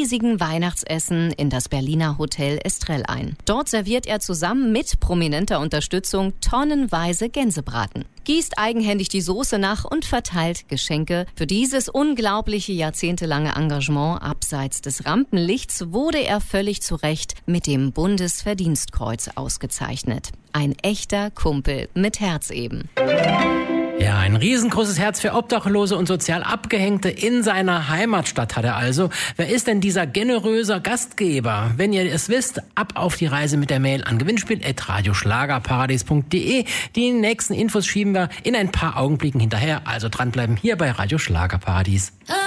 riesigen Weihnachtsessen in das Berliner Hotel Estrell ein. Dort serviert er zusammen mit prominenter Unterstützung tonnenweise Gänsebraten, gießt eigenhändig die Soße nach und verteilt Geschenke. Für dieses unglaubliche jahrzehntelange Engagement abseits des Rampenlichts wurde er völlig zu Recht mit dem Bundesverdienstkreuz ausgezeichnet. Ein echter Kumpel mit Herz eben. Ja, ein riesengroßes Herz für Obdachlose und sozial Abgehängte in seiner Heimatstadt hat er also. Wer ist denn dieser generöse Gastgeber? Wenn ihr es wisst, ab auf die Reise mit der Mail an gewinnspiel@radioschlagerparadies.de. Die nächsten Infos schieben wir in ein paar Augenblicken hinterher. Also dranbleiben hier bei Radio Schlagerparadies.